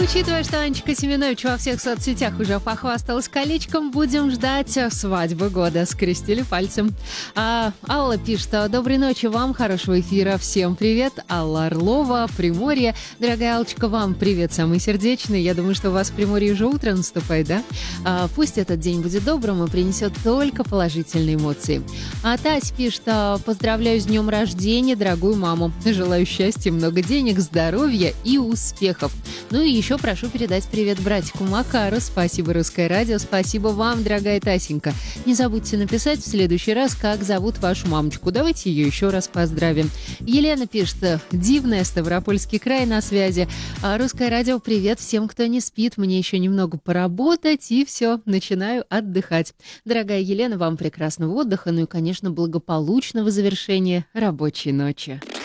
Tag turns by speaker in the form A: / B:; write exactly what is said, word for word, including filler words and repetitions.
A: Учитывая, что Анечка Семенович во всех соцсетях уже похвасталась колечком, будем ждать свадьбы года. Скрестили пальцем. А, Алла пишет: доброй ночи вам, хорошего эфира, всем привет. Алла Орлова, Приморье. Дорогая Аллочка, вам привет самый сердечный. Я думаю, что у вас в Приморье уже утро наступает, да? А, пусть этот день будет добрым и принесет только положительные эмоции. А Тась пишет: поздравляю с днем рождения, дорогую маму. Желаю счастья, много денег, здоровья и успехов. Ну и еще прошу передать привет братику Макару. Спасибо, Русское радио. Спасибо вам, дорогая Тасенька. Не забудьте написать в следующий раз, как зовут вашу мамочку. Давайте ее еще раз поздравим. Елена пишет: дивная, Ставропольский край на связи. Русское радио, привет всем, кто не спит. Мне еще немного поработать, и все, начинаю отдыхать. Дорогая Елена, вам прекрасного отдыха, ну и, конечно, благополучного завершения рабочей ночи.